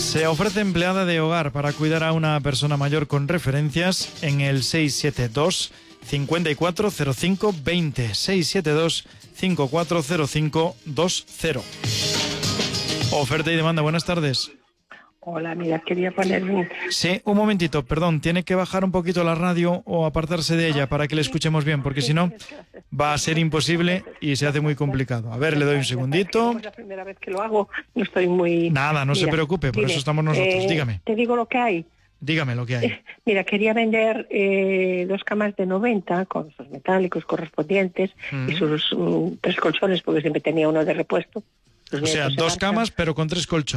Se ofrece empleada de hogar para cuidar a una persona mayor con referencias en el 672 5405 20 672 5405 20. Oferta y demanda, buenas tardes. Hola, mira, quería poner un... Sí, un momentito, perdón, tiene que bajar un poquito la radio o apartarse de ella para que le escuchemos bien, porque si no va a ser imposible y se hace muy complicado. A ver, le doy un segundito. Es la primera vez que lo hago, no estoy muy... Nada, no se preocupe, por eso estamos nosotros, dígame. Te digo lo que hay. Dígame lo que hay. Mira, quería vender 2 camas de 90 con sus metálicos correspondientes y sus 3 colchones, porque siempre tenía uno de repuesto. O sea, 2 camas pero con 3 colchones.